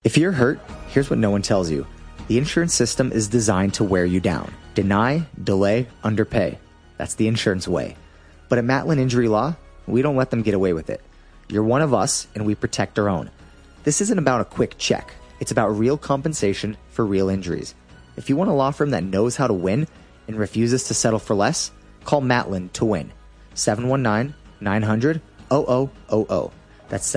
If you're hurt, here's what no one tells you. The insurance system is designed to wear you down. Deny, delay, underpay. That's the insurance way. But at Matlin Injury Law, we don't let them get away with it. You're one of us, and we protect our own. This isn't about a quick check. It's about real compensation for real injuries. If you want a law firm that knows how to win and refuses to settle for less, call Matlin to win. 719-900-0000. That's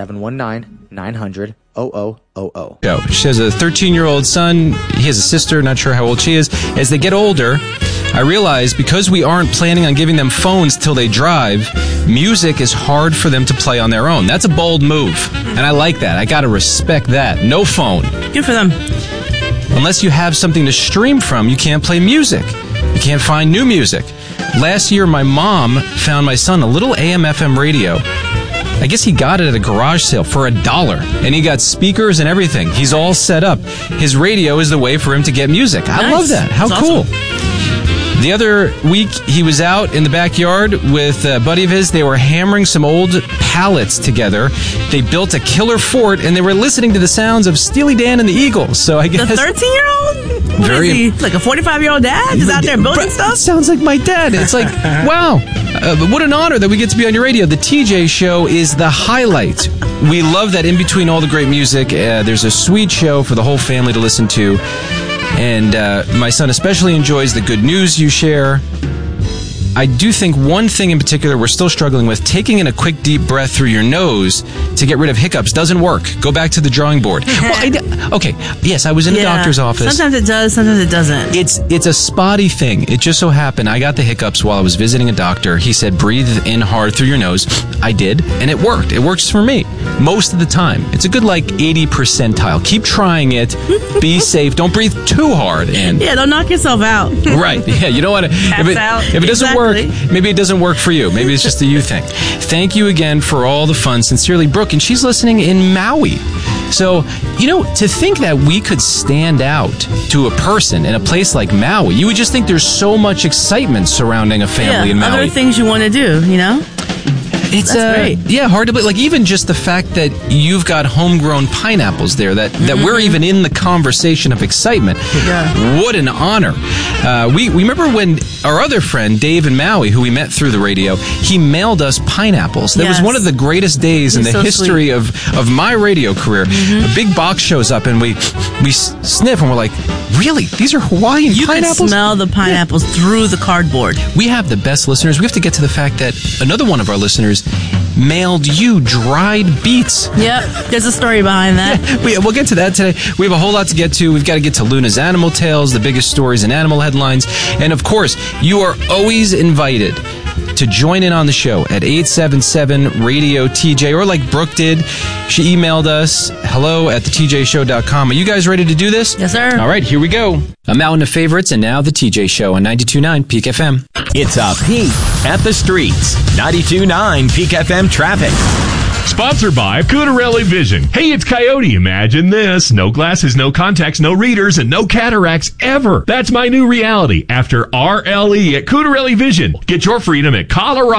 719-900-0000. She has a 13-year-old son. He has a sister, not sure how old she is. As they get older, I realize because we aren't planning on giving them phones till they drive, music is hard for them to play on their own. That's a bold move, and I like that. I got to respect that. No phone. Good for them. Unless you have something to stream from, you can't play music. You can't find new music. Last year, my mom found my son a little AM/FM radio. I guess he got it at a garage sale for $1, and he got speakers and everything. He's all set up. His radio is the way for him to get music. I love that. How cool. Awesome. The other week, he was out in the backyard with a buddy of his. They were hammering some old pallets together. They built a killer fort, and they were listening to the sounds of Steely Dan and the Eagles. So I guess the 13-year-old? What is he? Like a 45-year-old dad? Just out there building stuff? Sounds like my dad. It's like, wow. What an honor that we get to be on your radio. The TJ Show is the highlight. We love that in between all the great music, there's a sweet show for the whole family to listen to. And my son especially enjoys the good news you share. I do think one thing in particular we're still struggling with, taking in a quick deep breath through your nose to get rid of hiccups doesn't work. Go back to the drawing board. Okay, yes, I was in the doctor's office. Sometimes it does, sometimes it doesn't. It's a spotty thing. It just so happened I got the hiccups while I was visiting a doctor. He said, breathe in hard through your nose. I did, and it worked. It works for me most of the time. It's a good 80 percentile. Keep trying it. Be safe. Don't breathe too hard in. Yeah, don't knock yourself out. Right. Yeah, you don't want to. If it doesn't work, maybe it doesn't work for you. Maybe it's just a you thing. Thank you again for all the fun. Sincerely, Brooke, and she's listening in Maui. So, to think that we could stand out to a person in a place like Maui, you would just think there's so much excitement surrounding a family in Maui. Other things you want to do, It's great. Hard to believe. Even just the fact that you've got homegrown pineapples there, that we're even in the conversation of excitement. Yeah. What an honor. We remember when our other friend, Dave in Maui, who we met through the radio, he mailed us pineapples. That was one of the greatest days in the history of my radio career. A big box shows up and we sniff and we're like, really? These are Hawaiian pineapples? You can smell the pineapples through the cardboard. We have the best listeners. We have to get to the fact that another one of our listeners mailed you dried beets. Yep, there's a story behind that. Yeah, we'll get to that today. We have a whole lot to get to. We've got to get to Luna's Animal Tales, the biggest stories in animal headlines. And of course, you are always invited to join in on the show at 877-RADIO-TJ, or like Brooke did. She emailed us, hello@thetjshow.com. Are you guys ready to do this? Yes, sir. All right, here we go. A mountain of favorites, and now the TJ Show on 92.9 Peak FM. It's a peek at the streets. 92.9 Peak FM traffic. Sponsored by Cutarelli Vision. Hey, it's Coyote. Imagine this. No glasses, no contacts, no readers, and no cataracts ever. That's my new reality after RLE at Cutarelli Vision. Get your freedom at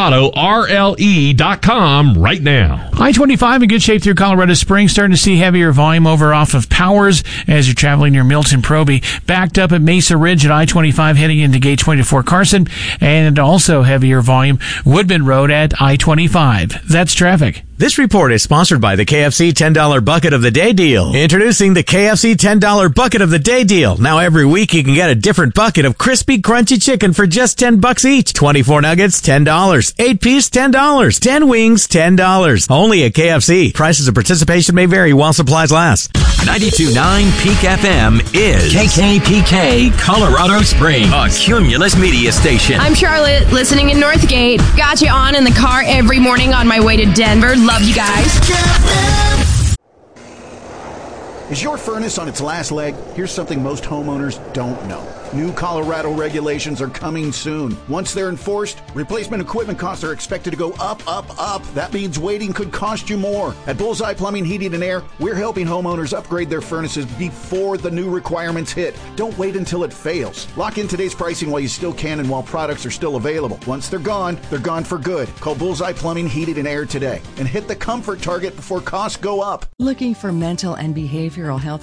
ColoradoRLE.com right now. I-25 in good shape through Colorado Springs. Starting to see heavier volume over off of Powers as you're traveling near Milton Proby. Backed up at Mesa Ridge at I-25 heading into Gate 24 Carson. And also heavier volume Woodman Road at I-25. That's traffic. This report is sponsored by the KFC $10 Bucket of the Day Deal. Introducing the KFC $10 Bucket of the Day Deal. Now every week you can get a different bucket of crispy, crunchy chicken for just $10 each. 24 nuggets, $10. 8-piece, $10. 10 wings, $10. Only at KFC. Prices of participation may vary while supplies last. 92.9 Peak FM is KKPK Colorado Springs, a Cumulus media station. I'm Charlotte, listening in Northgate. Got you on in the car every morning on my way to Denver. Love you guys. Is your furnace on its last leg? Here's something most homeowners don't know. New Colorado regulations are coming soon. Once they're enforced, replacement equipment costs are expected to go up, up, up. That means waiting could cost you more. At Bullseye Plumbing, Heating, and Air, we're helping homeowners upgrade their furnaces before the new requirements hit. Don't wait until it fails. Lock in today's pricing while you still can and while products are still available. Once they're gone for good. Call Bullseye Plumbing, Heating, and Air today and hit the comfort target before costs go up. Looking for mental and behavioral health